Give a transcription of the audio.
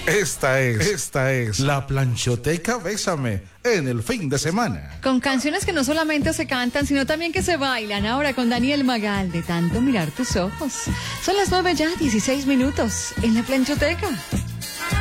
Esta es la Planchoteca Bésame en el fin de semana. Con canciones que no solamente se cantan, sino también que se bailan. Ahora con Daniel Magal, de tanto mirar tus ojos. Son las 9 ya, 16 minutos en la Planchoteca.